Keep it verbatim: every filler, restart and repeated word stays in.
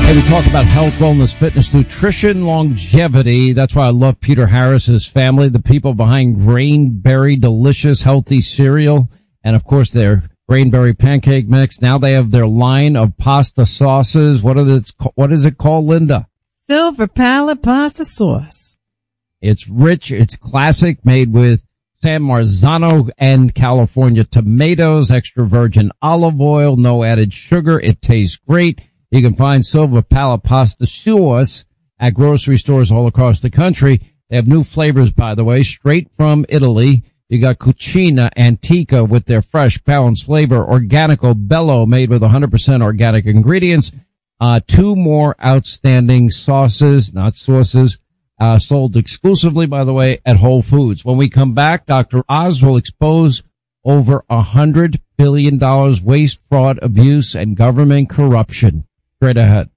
Hey, we talk about health, wellness, fitness, nutrition, longevity. That's why I love Peter Harris's family, the people behind Grainberry delicious, healthy cereal, and of course their Grainberry pancake mix. Now they have their line of pasta sauces. What are the, what is it called, Linda? Silver Palette Pasta Sauce. It's rich, it's classic, made with San Marzano and California tomatoes, extra virgin olive oil, no added sugar. It tastes great. You can find Silver Palette Pasta Sauce at grocery stores all across the country. They have new flavors, by the way, straight from Italy. You got Cucina Antica with their fresh, balanced flavor. Organico Bello, made with one hundred percent organic ingredients. Uh, two more outstanding sauces, not sauces, uh, sold exclusively, by the way, at Whole Foods. When we come back, Doctor Oz will expose over one hundred billion dollars waste, fraud, abuse, and government corruption. Straight ahead.